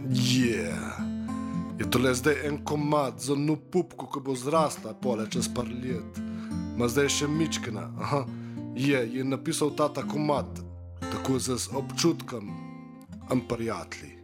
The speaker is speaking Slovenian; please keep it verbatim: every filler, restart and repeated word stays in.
Yeah. Je tole zdaj en komad za nu pupku, ko bo zrasla pole čez par let. Ma zdaj še mičkena. Aha. Je, je napisal tata komad, tako z občutkom, am prijatelji.